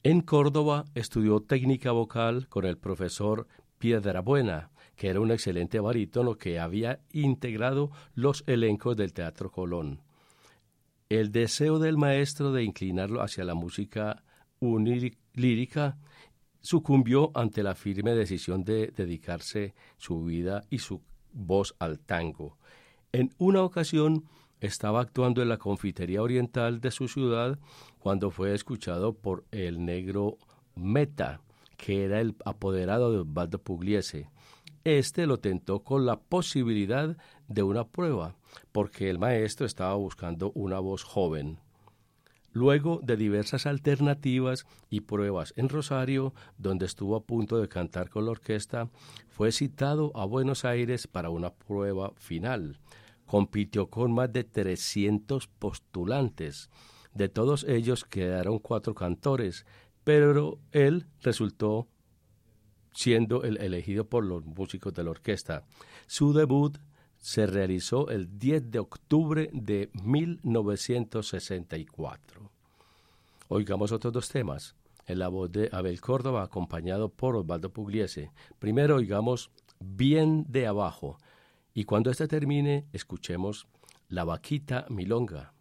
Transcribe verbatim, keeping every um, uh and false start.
En Córdoba estudió técnica vocal con el profesor Piedrabuena, que era un excelente barítono que había integrado los elencos del Teatro Colón. El deseo del maestro de inclinarlo hacia la música lírica sucumbió ante la firme decisión de dedicarse su vida y su voz al tango. En una ocasión estaba actuando en la confitería oriental de su ciudad cuando fue escuchado por el negro Meta, que era el apoderado de Osvaldo Pugliese. Este lo tentó con la posibilidad de una prueba, porque el maestro estaba buscando una voz joven. Luego de diversas alternativas y pruebas en Rosario, donde estuvo a punto de cantar con la orquesta, fue citado a Buenos Aires para una prueba final. Compitió con más de trescientos postulantes. De todos ellos quedaron cuatro cantores, pero él resultó siendo el elegido por los músicos de la orquesta. Su debut se realizó el diez de octubre de mil novecientos sesenta y cuatro. Oigamos otros dos temas, en la voz de Abel Córdoba, acompañado por Osvaldo Pugliese. Primero oigamos Bien de Abajo, y cuando este termine, escuchemos La Vaquita Milonga.